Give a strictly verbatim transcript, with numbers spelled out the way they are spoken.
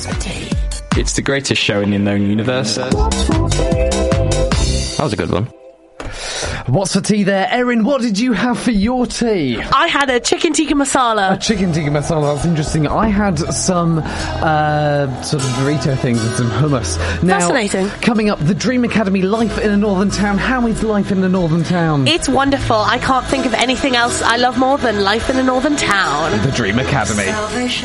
What's for tea? It's the greatest show in the known universe. That was a good one. What's for tea there? Erin, what did you have for your tea? I had a chicken tikka masala. A chicken tikka masala, that's interesting. I had some uh, sort of burrito things and some hummus. Now, Fascinating. Coming up, the Dream Academy, life in a northern town. How is life in a northern town? It's wonderful. I can't think of anything else I love more than life in a northern town. The Dream Academy.